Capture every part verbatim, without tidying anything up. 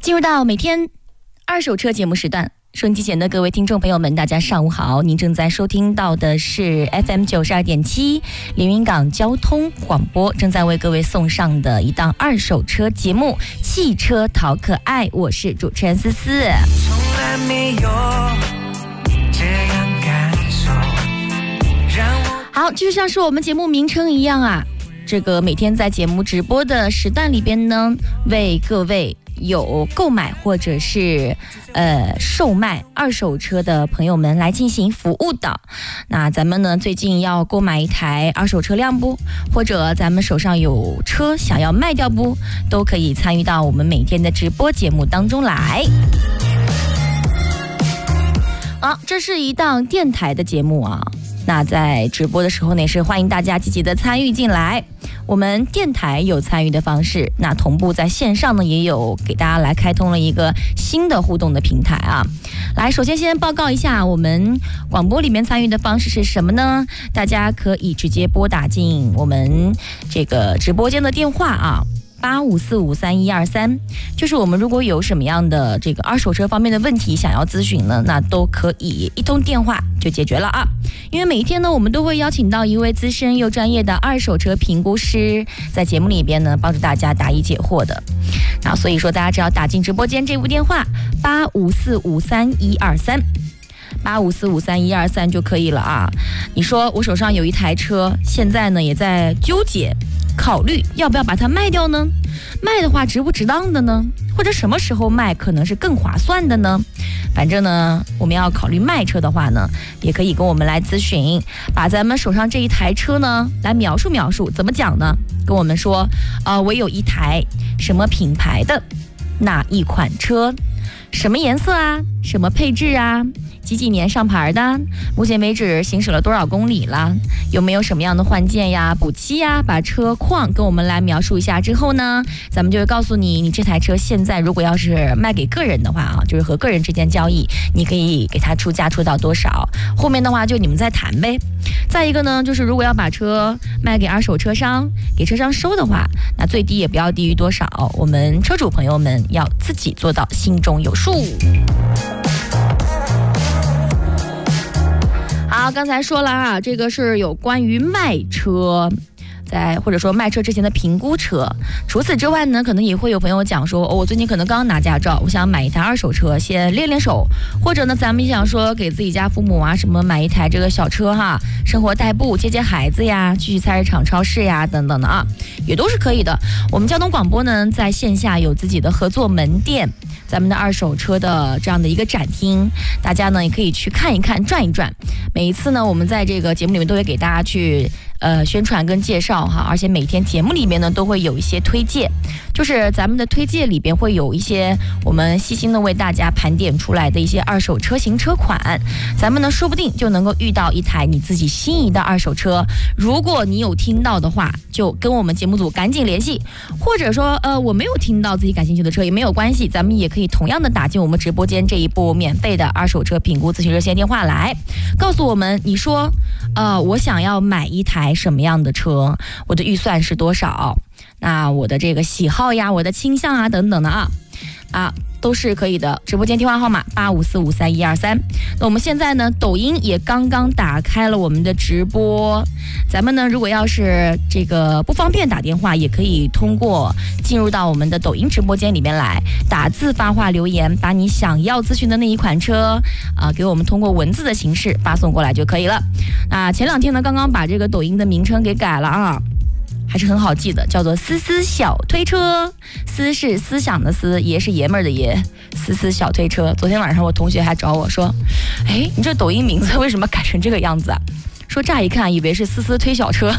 进入到每天二手车节目时段，收音机前的各位听众朋友们，大家上午好！您正在收听到的是 F M 九十二点七连云港交通广播，正在为各位送上的一档二手车节目《汽车淘可爱》，我是主持人思思。从来没有这样感受，好，就像是我们节目名称一样啊，这个每天在节目直播的时段里边呢，为各位有购买或者是呃售卖二手车的朋友们来进行服务的。那咱们呢最近要购买一台二手车辆不，或者咱们手上有车想要卖掉不，都可以参与到我们每天的直播节目当中来。好，这是一档电台的节目啊，那在直播的时候呢，也是欢迎大家积极的参与进来。我们电台有参与的方式，那同步在线上呢也有给大家来开通了一个新的互动的平台啊。来，首先先报告一下我们广播里面参与的方式是什么呢？大家可以直接拨打进我们这个直播间的电话啊。八五四五三一二三，就是我们如果有什么样的这个二手车方面的问题想要咨询呢，那都可以一通电话就解决了啊。因为每一天呢，我们都会邀请到一位资深又专业的二手车评估师，在节目里边呢帮助大家答疑解惑的。那所以说，大家只要打进直播间这部电话八五四五三一二三。八五四五三一二三就可以了啊！你说我手上有一台车，现在呢也在纠结考虑要不要把它卖掉呢？卖的话值不值当的呢？或者什么时候卖可能是更划算的呢？反正呢，我们要考虑卖车的话呢，也可以跟我们来咨询，把咱们手上这一台车呢来描述描述，怎么讲呢？跟我们说，呃，我有一台什么品牌的哪一款车，什么颜色啊，什么配置啊？几几年上牌的，目前为止行驶了多少公里了，有没有什么样的换件呀、补漆呀，把车况跟我们来描述一下之后呢，咱们就会告诉你，你这台车现在如果要是卖给个人的话啊，就是和个人之间交易，你可以给他出价出到多少，后面的话就你们再谈呗。再一个呢，就是如果要把车卖给二手车商，给车商收的话，那最低也不要低于多少，我们车主朋友们要自己做到心中有数。好，刚才说了啊，这个是有关于卖车，在或者说卖车之前的评估车。除此之外呢，可能也会有朋友讲说，哦，我最近可能刚刚拿驾照，我想买一台二手车先练练手，或者呢，咱们也想说给自己家父母啊什么买一台这个小车哈，生活代步，接接孩子呀，去菜市场、超市呀等等的啊，也都是可以的。我们交通广播呢，在线下有自己的合作门店。咱们的二手车的这样的一个展厅，大家呢也可以去看一看、转一转。每一次呢，我们在这个节目里面都会给大家去呃宣传跟介绍哈，而且每天节目里面呢都会有一些推荐，就是咱们的推荐里边会有一些我们细心的为大家盘点出来的一些二手车型车款，咱们呢说不定就能够遇到一台你自己心仪的二手车。如果你有听到的话，就跟我们节目组赶紧联系，或者说呃我没有听到自己感兴趣的车也没有关系，咱们也可以同样的打进我们直播间这一部免费的二手车评估咨询热线电话来，告诉我们你说呃我想要买一台什么样的车，我的预算是多少，那我的这个喜好呀，我的倾向啊等等的啊啊都是可以的。直播间电话号码八五四五三一二三。那我们现在呢，抖音也刚刚打开了我们的直播，咱们呢如果要是这个不方便打电话，也可以通过进入到我们的抖音直播间里面来打字发话留言，把你想要咨询的那一款车啊，给我们通过文字的形式发送过来就可以了。那前两天呢，刚刚把这个抖音的名称给改了啊。还是很好记的，叫做思思小推车，思是思想的思，爷是爷们儿的爷，思思小推车。昨天晚上我同学还找我说，哎，你这抖音名字为什么改成这个样子啊？说乍一看以为是思思推小车。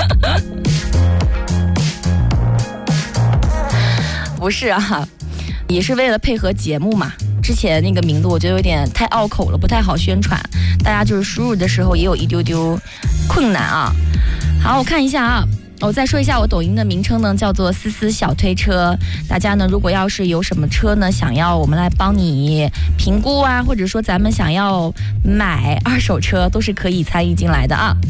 不是啊，也是为了配合节目嘛。之前那个名字我觉得有点太拗口了，不太好宣传，大家就是输入的时候也有一丢丢困难啊。好，我看一下啊，我再说一下我抖音的名称呢，叫做思思小推车。大家呢如果要是有什么车呢想要我们来帮你评估啊，或者说咱们想要买二手车，都是可以参与进来的啊。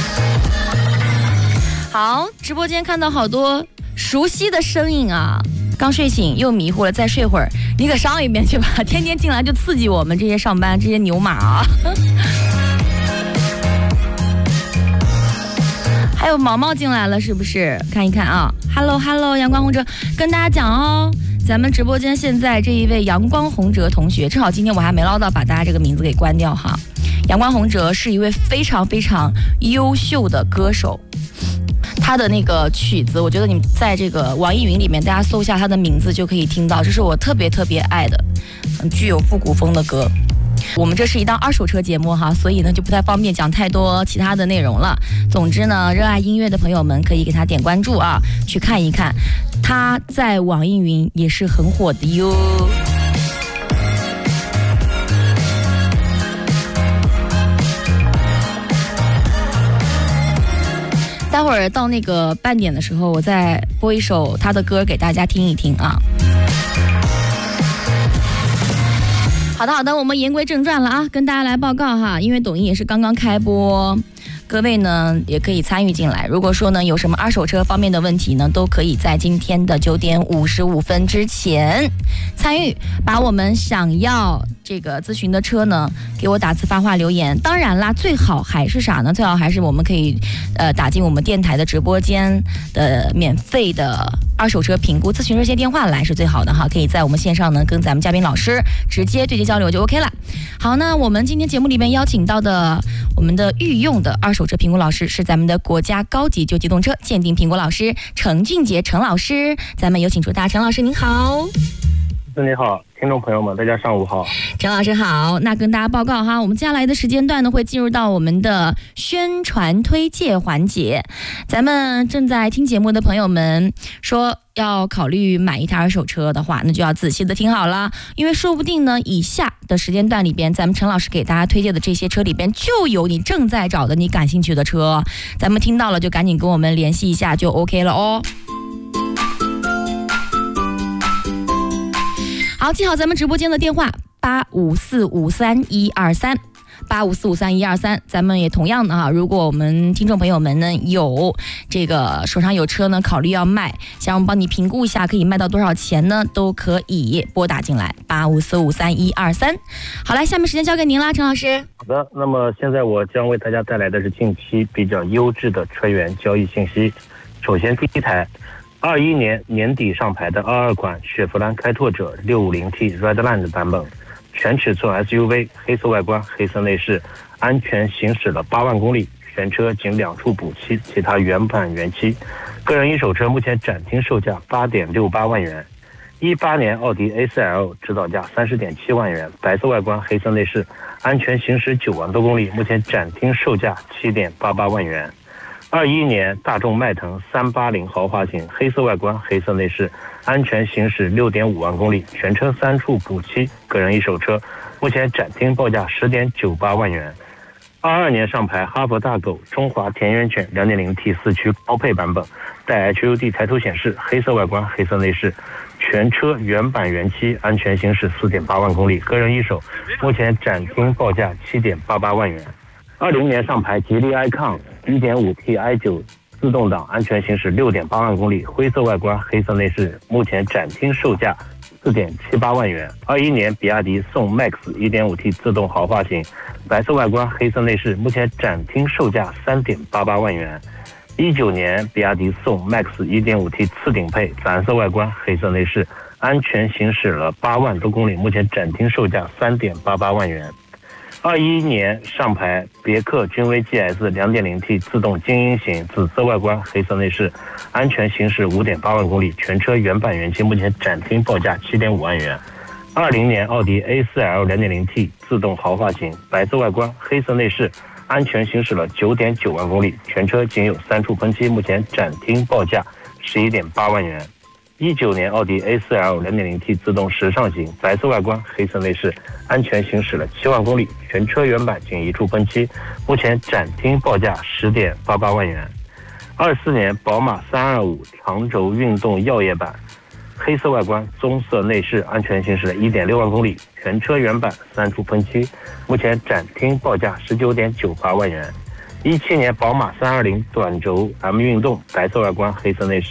好，直播间看到好多熟悉的身影啊， 刚睡醒又迷糊了，再睡会儿，你可上一遍去吧，天天进来就刺激我们这些上班这些牛马啊。还有毛毛进来了，是不是？看一看啊 ，Hello Hello， 阳光红哲，跟大家讲哦，咱们直播间现在这一位阳光红哲同学，正好今天我还没唠到把大家这个名字给关掉哈。阳光红哲是一位非常非常优秀的歌手，他的那个曲子，我觉得你在这个网易云里面，大家搜一下他的名字就可以听到，这是我特别特别爱的，很具有复古风的歌。我们这是一档二手车节目哈，所以呢就不太方便讲太多其他的内容了。总之呢，热爱音乐的朋友们可以给他点关注啊，去看一看，他在网易云也是很火的哟。待会儿到那个半点的时候，我再播一首他的歌给大家听一听啊。好的好的，我们言归正传了啊，跟大家来报告哈，因为抖音也是刚刚开播，各位呢也可以参与进来。如果说呢有什么二手车方面的问题呢，都可以在今天的九点五十五分之前参与，把我们想要这个咨询的车呢给我打字发话留言。当然啦，最好还是啥呢？最好还是我们可以呃打进我们电台的直播间的免费的二手车评估咨询热线电话来是最好的哈，可以在我们线上呢跟咱们嘉宾老师直接对接交流就 OK 了。好，那我们今天节目里面邀请到的我们的御用的二手车评估老师是咱们的国家高级旧机动车鉴定评估老师程俊杰程老师，咱们有请出大程老师您好。 你好，听众朋友们，大家上午好。 程老师好，那跟大家报告哈，我们接下来的时间段呢会进入到我们的宣传推介环节。咱们正在听节目的朋友们说要考虑买一台二手车的话，那就要仔细的听好了，因为说不定呢以下的时间段里边，咱们程老师给大家推荐的这些车里边就有你正在找的你感兴趣的车，咱们听到了就赶紧跟我们联系一下就 OK 了哦。好，记好咱们直播间的电话八五四五三一二三八五四五三一二三，咱们也同样的哈，如果我们听众朋友们呢有这个手上有车呢，考虑要卖，想我们帮你评估一下可以卖到多少钱呢，都可以拨打进来八五四五三一二三。好来，下面时间交给您啦，程老师。 好的，那么现在我将为大家带来的是近期比较优质的车源交易信息。首先第一台二一年年底上牌的二二款雪佛兰开拓者 六五零 T Redline 版本，全尺寸 S U V， 黑色外观黑色内饰，安全行驶了八万公里，全车仅两处补漆，其他原版原漆。个人一手车目前展厅售价 八点六八万元。一八年奥迪 A 四 L 指导价 三十点七万元，白色外观黑色内饰，安全行驶九万多公里，目前展厅售价 七点八八万元。二一年大众迈腾三八零豪华型，黑色外观黑色内饰，安全行驶 六点五万公里，全车三处补漆，个人一手车，目前展厅报价 十点九八万元。二二年上牌哈佛大狗中华田园犬 两点零 T 四驱高配版本，带 H U D 抬头显示，黑色外观黑色内饰，全车原版原漆，安全行驶 四点八万公里，个人一手，目前展厅报价 七点八八万元。二零年上牌吉利 icon 一点五 T i 九 自动挡，安全行驶 六点八万公里，灰色外观黑色内饰，目前展厅售价 四点七八万元。二一年比亚迪宋 Max 一点五 T 自动豪华型，白色外观黑色内饰，目前展厅售价 三点八八万元。一九年比亚迪宋 Max 一点五 T 次顶配，蓝色外观黑色内饰，安全行驶了八万多公里，目前展厅售价 三点八八万元。二一年上牌别克君威 G S 两点零 T 自动精英型，紫色外观黑色内饰，安全行驶 五点八万公里，全车原版原漆，目前展厅报价 七点五万元。二零年奥迪 A 四 L 两点零 T 自动豪华型，白色外观黑色内饰，安全行驶了 九点九万公里，全车仅有三处喷漆，目前展厅报价 十一点八万元。一九年奥迪 A 四 L 两点零 T 自动时尚型，白色外观黑色内饰，安全行驶了七万公里，全车原版仅一处喷漆，目前展厅报价 十点八八万元。二四年宝马三二五长轴运动耀夜版，黑色外观棕色内饰，安全行驶了 一点六万公里，全车原版三处喷漆，目前展厅报价 十九点九八万元。一七年宝马三二零短轴 M 运动，白色外观黑色内饰，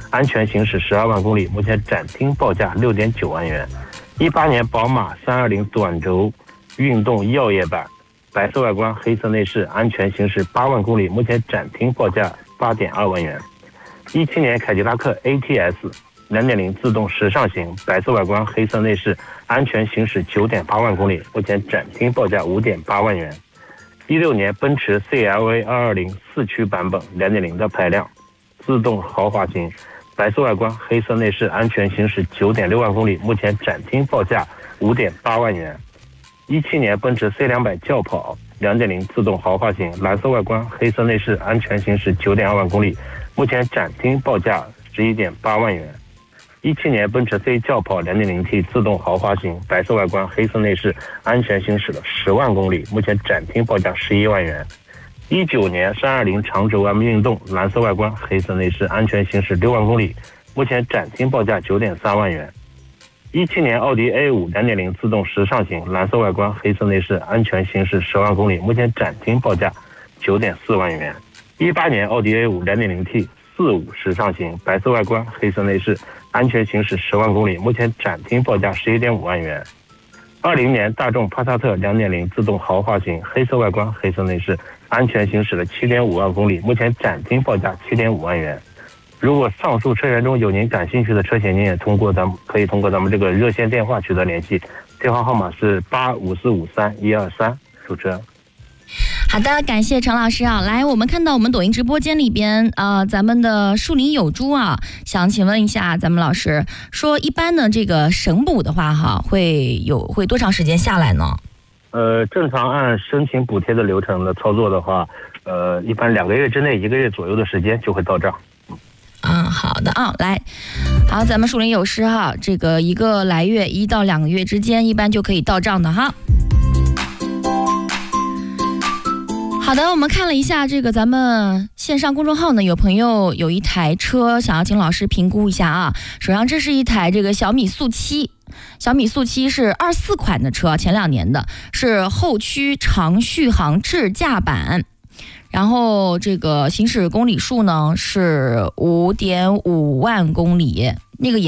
安全行驶十二万公里，目前展厅报价六点九万元。一八年宝马三二零短轴运动耀夜版，白色外观黑色内饰，安全行驶八万公里，目前展厅报价八点二万元。一七年凯迪拉克 A T S 两点零 自动时尚型，白色外观黑色内饰，安全行驶九点八万公里，目前展厅报价五点八万元。一六年奔驰 C L A 二二零四驱版本两点零的排量，自动豪华型，白色外观黑色内饰，安全行驶九点六万公里，目前展厅报价五点八万元。一七年奔驰 C 两百轿跑两点零自动豪华型，蓝色外观黑色内饰，安全行驶九点二万公里，目前展厅报价十一点八万元。一七年奔驰 C 轿跑 两点零 T 自动豪华型，白色外观黑色内饰，安全行驶了十万公里，目前展厅报价十一万元。一九年三二零长轴 M 运动，蓝色外观黑色内饰，安全行驶六万公里，目前展厅报价九点三万元。一七年奥迪 A 五 两点零自动时尚型，蓝色外观黑色内饰，安全行驶十万公里，目前展厅报价九点四万元。一八年奥迪 A 五 两点零 T 四五时尚型，白色外观黑色内饰，安全行驶十万公里，目前展厅报价十一点五万元。二零年大众帕萨特 两点零 自动豪华型，黑色外观黑色内饰，安全行驶了七点五万公里，目前展厅报价七点五万元。如果上述车源中有您感兴趣的车型，您也通过咱们可以通过咱们这个热线电话取得联系，电话号码是八五四五三一二三。主持人。 好的，感谢陈老师啊。来，我们看到我们抖音直播间里边，呃，咱们的树林有猪啊，想请问一下咱们老师，说一般呢这个省补的话哈，会有会多长时间下来呢？ 呃，正常按申请补贴的流程的操作的话，呃，一般两个月之内，一个月左右的时间就会到账。 嗯，好的啊，来，好，咱们树林有诗哈，这个一个来月一到两个月之间，一般就可以到账的哈。好的，我们看了一下这个咱们线上公众号呢，有朋友有一台车想要请老师评估一下啊。手上这是一台这个小米速七，小米速七是二四款的车，前两年的，是后驱长续航智驾版。然后这个行驶公里数呢是五点五万公里，那个颜